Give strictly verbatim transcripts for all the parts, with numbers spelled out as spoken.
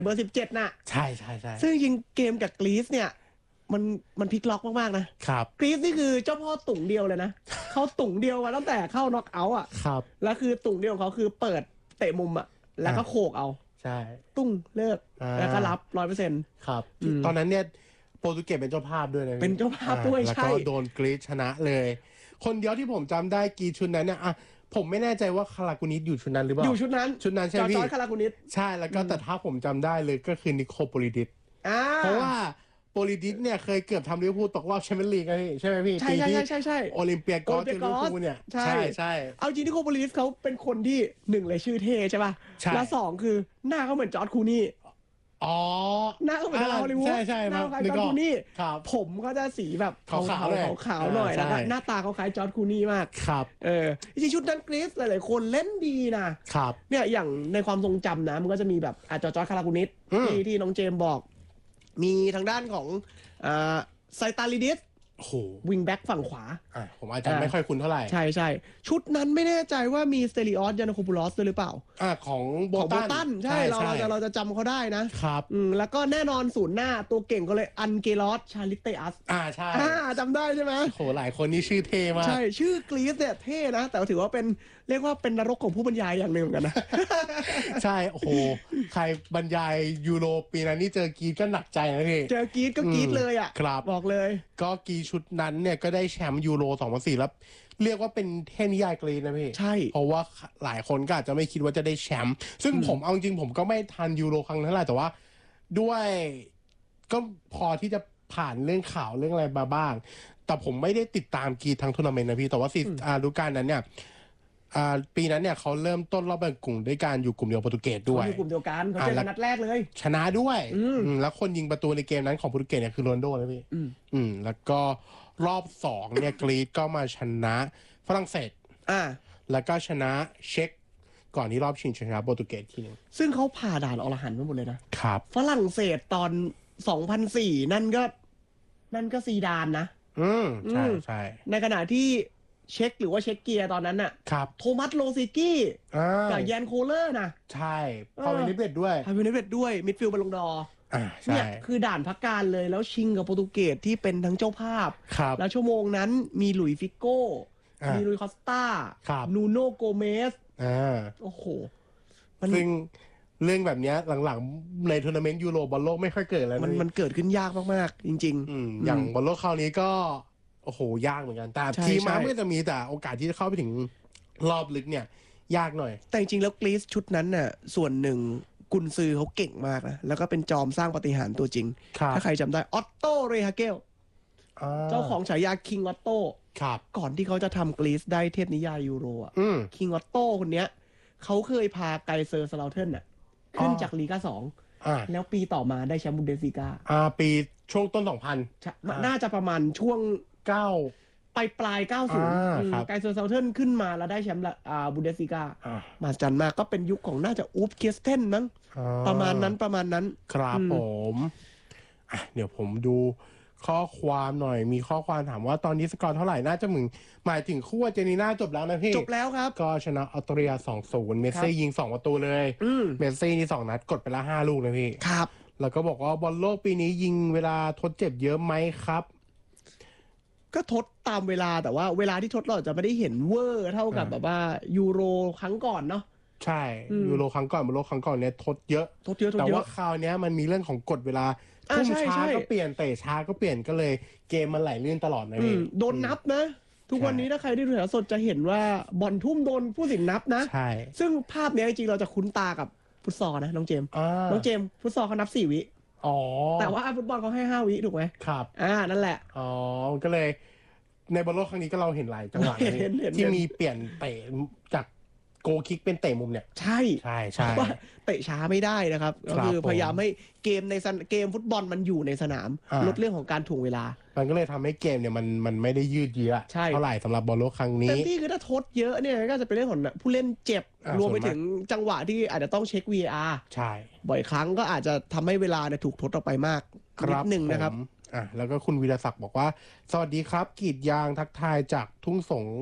เบอร์สิบเจ็ดน่ะใช่ใช่ใช่ซึ่งจริงเกมกับกรีซเนี่ยมันมันพลิกล็อกมากๆนะครับกรีซนี่คือเจ้าพ่อตุ่งเดียวเลยนะเขาตุ่งเดียวมาตั้งแต่เข้าน็อกเอาท์อ่ะครับแล้วคือตุ่งเดียวของเขาคือเปิดเตะมุมอ่ะแล้วก็โขกเอาใช่ตุ้งเลิกแล้วก็รับร้อยเปอร์เซ็นต์ครับตอนนั้นเนี่ยโปรตุเกสเป็นเจ้าภาพด้วยนะเป็นเจ้าภาพด้วยใช่แล้วก็โดนกรีซชนะเลยคนเดียวที่ผมจำได้กีชุดนั้นเนี่ยอ่ะผมไม่แน่ใจว่าคารากูนิสอยู่ชุดนั้นหรือเปล่าอยู่ชุดนั้นชุดนั้นใช่ไหมพี่จอร์จคารากูนิสใช่แล้วก็แต่ถ้าผมจำได้เลยก็คือนิโคโปลิดิสเพราะว่าโปลิดิสเนี่ยเคยเกือบทำลิเวอร์พูลตกรอบแชมเปี้ยนลีกใช่ไหมพี่ใช่ใช่ใช่ใช่โอลิมเปียกอสลิเวอร์พูลเนี่ยใช่ใช่เอาจริงนิโคโปลิดิสเขาเป็นคนที่หนึ่งเลยชื่อเท่ใช่ป่ะแล้วสองคือหน้าเขาเหมือนจอร์จคูนี่อ๋อหน้าก็เหมือนฮอลลีวูดใช่ใช่หน้าคล้ายจอร์จคูนี่ผมก็จะสีแบบขาวขาวๆหน่อยแล้วก็หน้าตาเขาคล้ายจอร์จคูนี่มากครับเออจริงชุดนั้นกรีซหลายๆคนเล่นดีนะครับเนี่ยอย่างในความทรงจำนะมันก็จะมีแบบอาจจะจอร์จคารากูนิสที่ที่น้องเจมบอกมีทางด้านของอ่าไซตาลิดิสโอ้โหวิงแบ็กฝั่งขวาอ่ะผมอาจจะไม่ค่อยคุ้นเท่าไหร่ใช่ใช่ชุดนั้นไม่แน่ใจว่ามีสเตริออสยานาโคปูลอสด้วยหรือเปล่าอ่าของโบตันใช่เราเราจะเราจะจำเขาได้นะครับอืมแล้วก็แน่นอนศูนย์หน้าตัวเก่งก็เลยอันเกลอสชาลิเตอัสอ่าใช่อ่าจำได้ใช่ไหมโหหลายคนนี่ชื่อเท่มากใช่ชื่อกรีซเนี่ยเท่นะแต่ถือว่าเป็นเรียกว่าเป็นนรกของผู้บรรยายอย่างหนึ่งเหมือนกันนะใช่โอ้โหใครบรรยายยูโรปีนั้นนี่เจอกรีซก็หนักใจนะพี่เจอกรีซก็กรีซเลยอ่ะครับบอกเลยก็กรีซชุดนั้นเนี่ยก็ได้แชมป์ยูโรสองพันสี่แล้วเรียกว่าเป็นเทพนิยายกรีซนะพี่ใช่เพราะว่าหลายคนก็อาจจะไม่คิดว่าจะได้แชมป์ซึ่งผมเอาจริงผมก็ไม่ทันยูโรครั้งนั้นแหละแต่ว่าด้วยก็พอที่จะผ่านเรื่องข่าวเรื่องอะไรมาบ้างแต่ผมไม่ได้ติดตามกรีซทั้งทัวร์นาเมนต์นะพี่แต่ว่าสิฤดูกาลนั้นเนี่ยปีนั้นเนี่ยเขาเริ่มต้นรอบแบ่งกลุ่มด้วยการอยู่กลุ่มเดียวโปรตุเกสด้วยอยู่กลุ่มเดียวกันเขาเจอกันนัดแรกเลยชนะด้วยแล้วคนยิงประตูในเกมนั้นของโปรตุเกสเนี่ยคือโรนลโดนะพี่อืมแล้วก็รอบสองเนี่ยกรีซก็มาชนะฝรั่งเศสอ่าแล้วก็ชนะเช็กก่อนที่รอบชิงชนะโปรตุเกสทีนึงซึ่งเขาผ่าด่านอรหันต์ไปหมดเลยนะครับฝรั่งเศสตอนสองพันสี่นั่นก็นั่นก็ซีดานนะอืมใช่ใช่ในขณะที่เช็คหรือว่าเช็คเกียร์ตอนนั้นน่ะครับโทมัสโรซิกี้กับแยนโคเลอร์นะใช่พาเวนิเบตด้วยพาเวนิเบตด้วยมิดฟิลด์บอลลงดอร์เนี่ยคือด่านพักการเลยแล้วชิงกับโปรตุเกสที่เป็นทั้งเจ้าภาพแล้วชั่วโมงนั้นมีหลุยส์ฟิโก้มีลุยคอสตานูโนโกเมสโอ้โหซึ่งเรื่องแบบนี้หลังๆในทัวร์นาเมนต์ยูโรบอลโลกไม่ค่อยเกิดแล้วมันมันเกิดขึ้นยากมากๆจริงๆอย่างบอลโลกคราวนี้ก็โอ้โหยากเหมือนกันแต่ทีมมาเมื่อจะมีแต่โอกาสที่จะเข้าไปถึงรอบลึกเนี่ยยากหน่อยแต่จริงๆแล้วกรีซชุดนั้นน่ะส่วนหนึ่งกุนซือเขาเก่งมากนะแล้วก็เป็นจอมสร้างปาฏิหาริย์ตัวจริงถ้าใครจำได้ออตโตเรฮาเกลเจ้าของฉายาคิงออตโตก่อนที่เขาจะทำกรีซได้เทพนิยายยูโรอ่ะคิงออตโตคนเนี้ยเขาเคยพาไกเซอร์สลาเทนน่ะขึ้นจากลีกาสองแล้วปีต่อมาได้แชมป์บุนเดสลีกาอ่าปีช่วงต้นสองพันน่าจะประมาณช่วงเก้าปลายปลายเก้าสิบไกเซอร์ซาเทนขึ้นมาแล้วได้แชมป์อ่าบุนเดสลีกามาจันมากก็เป็นยุคของน่าจะอูฟเคียสเทนมั้งประมาณนั้นประมาณนั้นครับผมอ่ะเดี๋ยวผมดูข้อความหน่อยมีข้อความถามว่าตอนนี้สกอร์เท่าไหร่น่าจะมึงหมายถึงคู่อาร์เจนตินาจบแล้วนะพี่จบแล้วครับก็ชนะออสเตรเลีย สองศูนย์ เมสซี่ยิงสองประตูเลยเมสซี่นี่สองนัดกดไปละห้าลูกนะพี่ครับแล้วก็บอกว่าบอลโลกปีนี้ยิงเวลาทดเจ็บเยอะไหมครับก็ทดตามเวลาแต่ว่าเวลาที่ทดเราจะไม่ได้เห็นเวอร์เท่ากับแบบว่ายูโรครั้งก่อนเนาะใช่ยูโรครั้งก่อนบอลโลกครั้งก่อนเนี่ยทดเยอะทดเยอะแต่ว่าคราวนี้มันมีเรื่องของกฎเวลาทุ่มช้าก็เปลี่ยนเตะช้าก็เปลี่ยนก็เลยเกมมันไหลลื่นตลอดนะพี่โดนนับนะทุกวันนี้ถ้าใครที่ดูถ่ายทอดสดจะเห็นว่าบอลทุ่มโดนผู้สินนับนะใช่ซึ่งภาพนี้จริงๆเราจะคุ้นตากับฟุตซอลนะน้องเจมน้องเจมฟุตซอลเขานับสี่วิอ๋อแต่ว่าฟุตบอลเขาให้ห้าวิถูกไหมครับอ่านั่นแหละอ๋อก็เลยในบอลโลกครั้งนี้ก็เราเห็นหลายจังหวะที่มีเปลี่ยนเตะจากโกคิกเป็นเตะมุมเนี่ยใช่ใช่ใช่ว่าเตะช้าไม่ได้นะครับก็คือพยายามให้เกมในเกมฟุตบอลมันอยู่ในสนามลดเรื่องของการถ่วงเวลามันก็เลยทำให้เกมเนี่ยมันมันไม่ได้ยืดเยื้อเท่าไหร่สำหรับบอลโลกครั้งนี้แต่ที่คือถ้าทดเยอะเนี่ยก็จะเป็นเรื่องของผู้เล่นเจ็บรวมไปถึงจังหวะที่อาจจะต้องเช็ค วี อาร์ใช่บ่อยครั้งก็อาจจะทำให้เวลาเนี่ยถูกทดออกไปมากนิดนึงนะครับอ่ะแล้วก็คุณวีรศักดิ์บอกว่าสวัสดีครับกรีดยางทักทายจากทุ่งสงน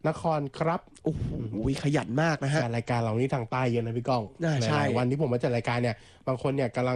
นครครับโอ้โหขยันมากนะฮะรายการเรานี่ทางใต้เยอะนะพี่ก้องใช่วันที่ผมมาจัดรายการเนี่ยบางคนเนี่ยกำลัง